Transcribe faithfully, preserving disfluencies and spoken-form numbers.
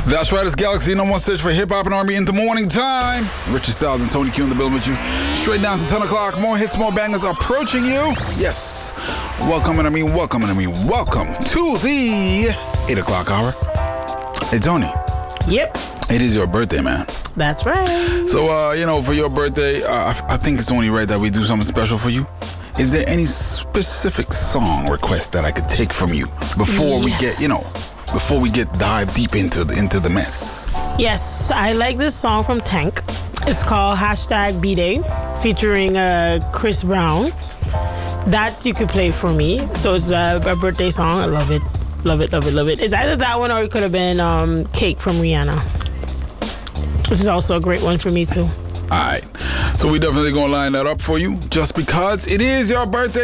That's right, it's Galaxy number one station for hip hop and R and B in the morning time. Richard Styles and Tony Q in the building with you. Straight down to ten o'clock. More hits, more bangers approaching you. Yes. Welcome, and I mean welcome, and I mean welcome to the eight o'clock hour. Hey, Tony. Yep. It is your birthday, man. That's right. So, uh, you know, for your birthday, uh, I, I think it's only right that we do something special for you. Is there any specific song request that I could take from you before yeah. we get, you know, before we get dive deep into the, into the mess? Yes, I like this song from Tank. It's called Hashtag B-Day, featuring uh, Chris Brown. That you could play for me. So it's a, a birthday song. I love it. Love it, love it, love it. It's either that one or it could have been um, Cake from Rihanna, which is also a great one for me too. All right. So we definitely going to line that up for you just because it is your birthday.